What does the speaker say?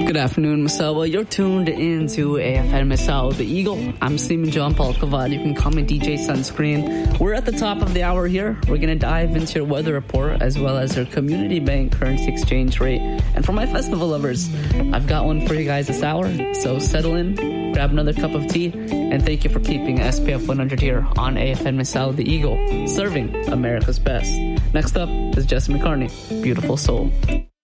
Good afternoon, Masawa. You're tuned into AFN Masao, the Eagle. I'm Seaman John Paul Kavad. You can call me DJ Sunscreen. We're at the top of the hour here. We're going to dive into your weather report as well as your community bank currency exchange rate. And for my festival lovers, I've got one for you guys this hour. So settle in, grab another cup of tea, and thank you for keeping SPF 100 here on AFN Masao, the Eagle, serving America's best. Next up is Jesse McCartney, Beautiful Soul.